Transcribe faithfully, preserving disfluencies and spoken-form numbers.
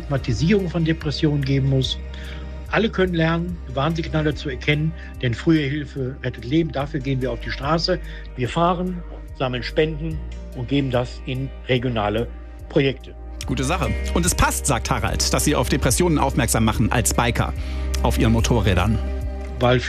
Stigmatisierung von Depressionen geben muss. Alle können lernen, Warnsignale zu erkennen, denn frühe Hilfe rettet Leben. Dafür gehen wir auf die Straße. Wir fahren, sammeln Spenden und geben das in regionale Projekte. Gute Sache. Und es passt, sagt Harald, dass Sie auf Depressionen aufmerksam machen als Biker auf Ihren Motorrädern. Weil